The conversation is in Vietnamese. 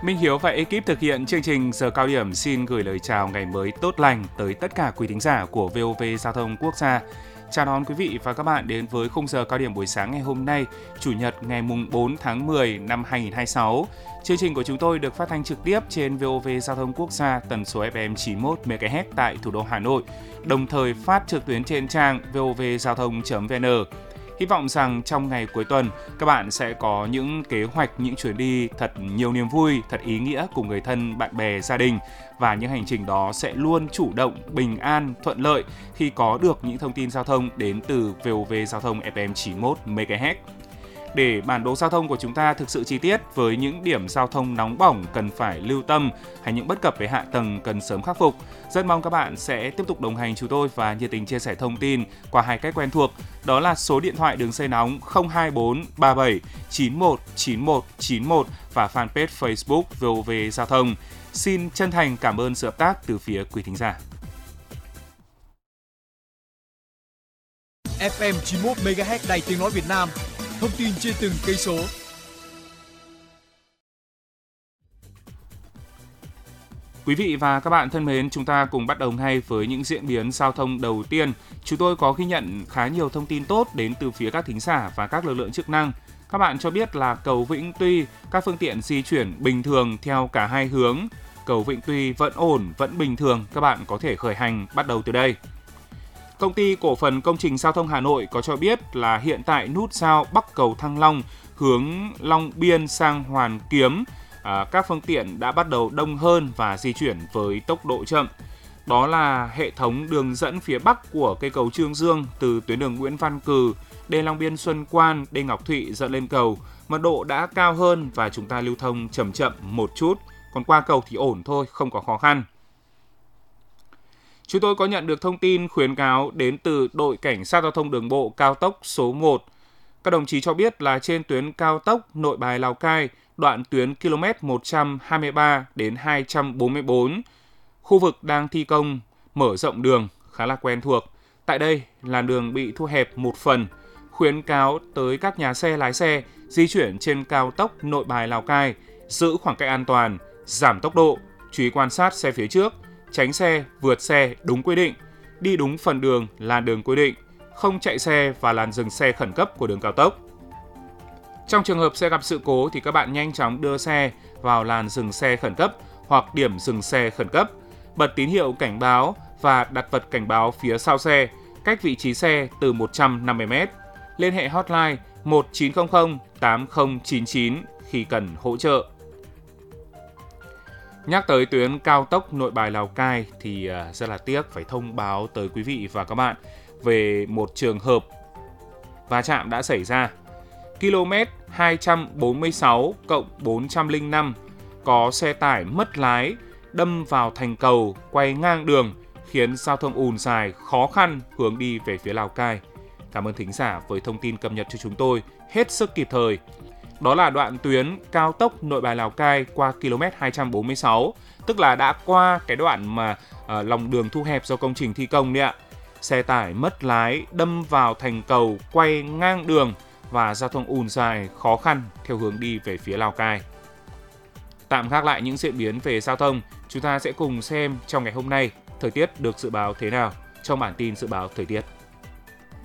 Minh Hiếu và ekip thực hiện chương trình Giờ Cao Điểm xin gửi lời chào ngày mới tốt lành tới tất cả quý thính giả của VOV Giao thông Quốc gia. Chào đón quý vị và các bạn đến với khung giờ cao điểm buổi sáng ngày hôm nay, Chủ nhật ngày 4 tháng 10 năm 2026. Chương trình của chúng tôi được phát thanh trực tiếp trên VOV Giao thông Quốc gia tần số FM 91 MHz tại thủ đô Hà Nội, đồng thời phát trực tuyến trên trang vovgiao thông.vn. Hy vọng rằng trong ngày cuối tuần, các bạn sẽ có những kế hoạch, những chuyến đi thật nhiều niềm vui, thật ý nghĩa cùng người thân, bạn bè, gia đình. Và những hành trình đó sẽ luôn chủ động, bình an, thuận lợi khi có được những thông tin giao thông đến từ VOV Giao thông FM 91 MHz. Để bản đồ giao thông của chúng ta thực sự chi tiết với những điểm giao thông nóng bỏng cần phải lưu tâm hay những bất cập về hạ tầng cần sớm khắc phục, rất mong các bạn sẽ tiếp tục đồng hành chúng tôi và nhiệt tình chia sẻ thông tin qua hai cách quen thuộc, đó là số điện thoại đường dây nóng 024 37 91 91 91 và fanpage Facebook VOV Giao thông. Xin chân thành cảm ơn sự hợp tác từ phía quý thính giả. FM 91 MHz Đài Tiếng nói Việt Nam. Thông tin trên từng cây số. Quý vị và các bạn thân mến, chúng ta cùng bắt đầu ngay với những diễn biến giao thông đầu tiên. Chúng tôi có ghi nhận khá nhiều thông tin tốt đến từ phía các thính giả và các lực lượng chức năng. Các bạn cho biết là cầu Vĩnh Tuy, các phương tiện di chuyển bình thường theo cả hai hướng. Cầu Vĩnh Tuy vẫn ổn, vẫn bình thường, các bạn có thể khởi hành bắt đầu từ đây. Công ty Cổ phần Công trình Giao thông Hà Nội có cho biết là hiện tại nút giao Bắc cầu Thăng Long hướng Long Biên sang Hoàn Kiếm, các phương tiện đã bắt đầu đông hơn và di chuyển với tốc độ chậm. Đó là hệ thống đường dẫn phía Bắc của cây cầu Trương Dương từ tuyến đường Nguyễn Văn Cừ, đê Long Biên Xuân Quan, đê Ngọc Thụy dẫn lên cầu. Mật độ đã cao hơn và chúng ta lưu thông chậm chậm một chút. Còn qua cầu thì ổn thôi, không có khó khăn. Chúng tôi có nhận được thông tin khuyến cáo đến từ đội cảnh sát giao thông đường bộ cao tốc số 1. Các đồng chí cho biết là trên tuyến cao tốc Nội Bài Lào Cai, đoạn tuyến km 123 đến 244, khu vực đang thi công mở rộng đường khá là quen thuộc. Tại đây, làn đường bị thu hẹp một phần, khuyến cáo tới các nhà xe lái xe di chuyển trên cao tốc Nội Bài Lào Cai, giữ khoảng cách an toàn, giảm tốc độ, chú ý quan sát xe phía trước, tránh xe, vượt xe đúng quy định, đi đúng phần đường, làn đường quy định, không chạy xe và làn dừng xe khẩn cấp của đường cao tốc. Trong trường hợp xe gặp sự cố thì các bạn nhanh chóng đưa xe vào làn dừng xe khẩn cấp hoặc điểm dừng xe khẩn cấp, bật tín hiệu cảnh báo và đặt vật cảnh báo phía sau xe, cách vị trí xe từ 150m. Liên hệ hotline 1900 8099 khi cần hỗ trợ. Nhắc tới tuyến cao tốc Nội Bài Lào Cai thì rất là tiếc phải thông báo tới quý vị và các bạn về một trường hợp va chạm đã xảy ra. Km 246+405 có xe tải mất lái đâm vào thành cầu quay ngang đường khiến giao thông ùn dài khó khăn hướng đi về phía Lào Cai. Cảm ơn thính giả với thông tin cập nhật cho chúng tôi hết sức kịp thời. Đó là đoạn tuyến cao tốc Nội Bài Lào Cai qua km 246, tức là đã qua cái đoạn mà lòng đường thu hẹp do công trình thi công đấy ạ. Xe tải mất lái đâm vào thành cầu quay ngang đường và giao thông ùn dài khó khăn theo hướng đi về phía Lào Cai. Tạm gác lại những diễn biến về giao thông, chúng ta sẽ cùng xem trong ngày hôm nay thời tiết được dự báo thế nào trong bản tin dự báo thời tiết.